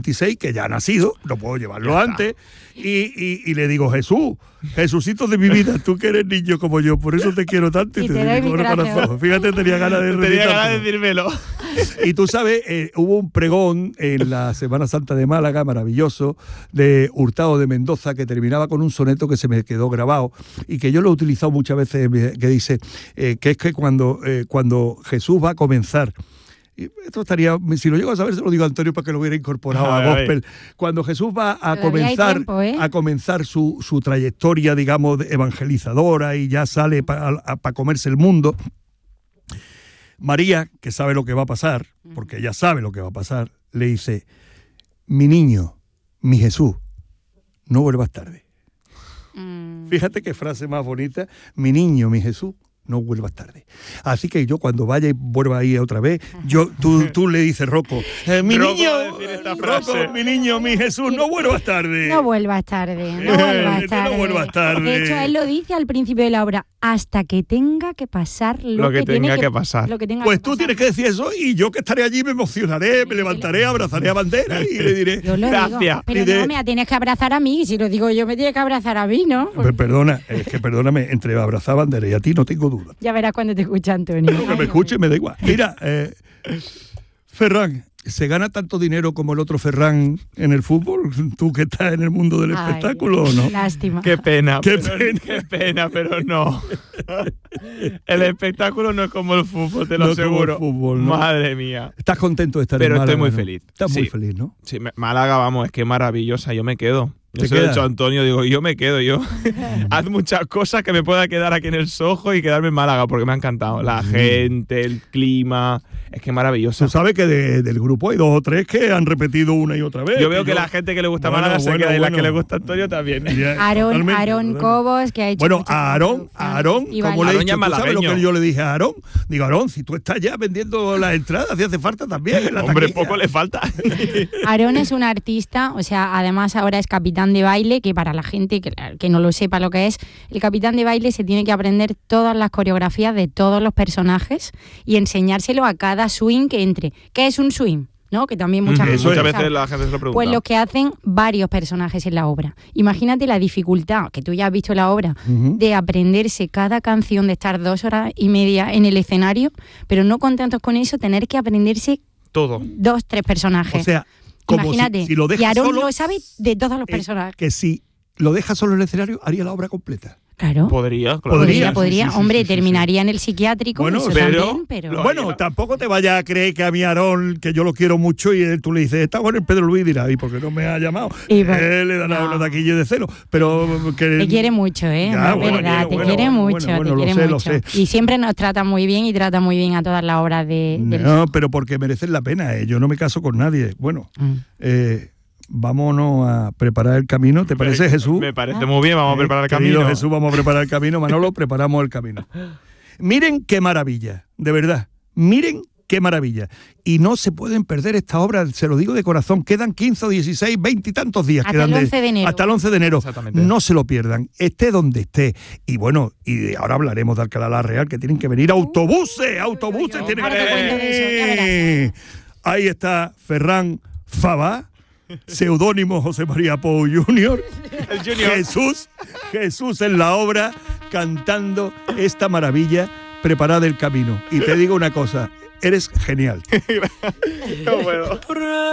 26, que ya ha nacido, no puedo llevarlo antes, y le digo, Jesucito de mi vida, tú que eres niño como yo, por eso te quiero tanto y te dedico el corazón. Fíjate, tenía ganas de decírmelo. Y tú sabes, hubo un pregón en la Semana Santa de Málaga, maravilloso, de Hurtado de Mendoza, que terminaba con un soneto que se me quedó grabado y que yo lo he utilizado muchas veces, que dice que es que cuando Jesús va a comenzar, y esto estaría, si lo llego a saber se lo digo a Antonio para que lo hubiera incorporado a gospel, cuando Jesús va a comenzar su trayectoria, digamos, evangelizadora y ya sale para comerse el mundo, María, que sabe lo que va a pasar, porque ella sabe lo que va a pasar, le dice, mi niño, mi Jesús, no vuelvas tarde. Fíjate qué frase más bonita, mi niño, mi Jesús, no vuelvas tarde. Así que yo cuando vaya y vuelva ahí otra vez, tú le dices, Rocco, mi niño, mi Jesús, no vuelvas tarde. No vuelvas tarde, no vuelvas tarde. No vuelvas tarde. De hecho, él lo dice al principio de la obra, hasta que tenga que pasar lo que tenga que pasar. Pues tú tienes que decir eso y yo que estaré allí me emocionaré, me levantaré, abrazaré a Bandera y le diré, gracias. Digo, pero no me tienes que abrazar a mí, si lo digo yo me tienes que abrazar a mí, ¿no? Perdóname, entre abrazar a Bandera y a ti no tengo duda. Ya verás cuando te escucha Antonio. Que me escuche, me da igual. Mira, Ferran, ¿se gana tanto dinero como el otro Ferran en el fútbol? Tú que estás en el mundo del espectáculo, ¿o no? Lástima. Qué pena, pero no. El espectáculo no es como el fútbol, te lo aseguro. Como el fútbol, ¿no? Madre mía. ¿Estás contento de estar en Málaga? Pero estoy muy feliz. Estás muy feliz, ¿no? Sí, Málaga, vamos, es que maravillosa, yo me quedo. Yo se lo he dicho a Antonio, digo, yo me quedo, haz muchas cosas que me pueda quedar aquí en el Soho y quedarme en Málaga, porque me ha encantado. La gente, el clima, es que maravilloso. Tú sabes que del grupo hay 2 o 3 que han repetido una y otra vez. Yo veo que la gente que le gusta Málaga se queda y la que le gusta a Antonio también. Aarón Cobos, que ha hecho... Bueno, a Aarón, como le he dicho, ¿tú sabes lo que yo le dije a Aarón? Digo, Aarón, si tú estás ya vendiendo las entradas, si hace falta también en la Hombre, taquilla. poco le falta. Aarón es un artista, o sea, además ahora es capitán de baile, que para la gente que no lo sepa lo que es, el capitán de baile se tiene que aprender todas las coreografías de todos los personajes y enseñárselo a cada swing que entre. ¿Qué es un swing? ¿No? Que también muchas veces la gente se lo pregunta. Pues lo que hacen varios personajes en la obra. Imagínate la dificultad, que tú ya has visto la obra, de aprenderse cada canción, de estar 2 horas y media en el escenario, pero no contentos con eso, tener que aprenderse todo. 2, 3 personajes. O sea, como imagínate, si lo dejas y Aarón solo, lo sabe de todos los personajes. Que si lo dejas solo en el escenario, haría la obra completa. Claro. Podría. Hombre, terminaría en el psiquiátrico. Bueno, pero tampoco te vayas a creer que a mi Aarón, que yo lo quiero mucho, y tú le dices, está con el Pedro Luis, dirá, ¿y por qué no me ha llamado? Él le dará una taquilla de celo. Pero que te quiere mucho, ¿eh? Ya, no es verdad, te quiere mucho. Lo sé. Y siempre nos trata muy bien y trata muy bien a todas las obras de... No, pero porque merecen la pena, ¿eh? Yo no me caso con nadie. Bueno, vámonos a preparar el camino, ¿te parece, Jesús? Me parece muy bien, vamos a preparar el camino. Jesús, vamos a preparar el camino. Manolo, preparamos el camino. Miren qué maravilla, de verdad. Miren qué maravilla. Y no se pueden perder esta obra, se lo digo de corazón. Quedan 15, 16, 20 y tantos días. Hasta el 11 de enero. Hasta el 11 de enero. Exactamente. No se lo pierdan, esté donde esté. Y bueno, y ahora hablaremos de Alcalá la Real, que tienen que venir autobuses tienen que venir. Ahí está Ferran Fabá, seudónimo José María Pou Jr. Jesús en la obra, cantando esta maravilla, preparad el camino. Y te digo una cosa, eres genial. No puedo.